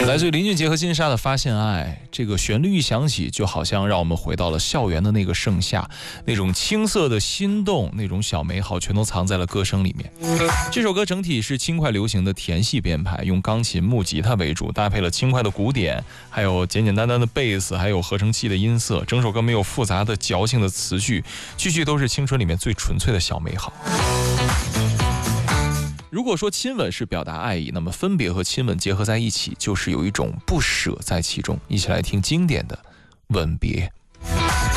来自于林俊杰和金莎的《发现爱》，这个旋律一响起，就好像让我们回到了校园的那个盛夏，那种青涩的心动，那种小美好，全都藏在了歌声里面。这首歌整体是轻快流行的甜系编排，用钢琴、木吉他为主，搭配了轻快的鼓点，还有简简单单的贝斯，还有合成器的音色。整首歌没有复杂的矫情的词句，句句都是青春里面最纯粹的小美好。如果说亲吻是表达爱意，那么分别和亲吻结合在一起，就是有一种不舍在其中。一起来听经典的《吻别》。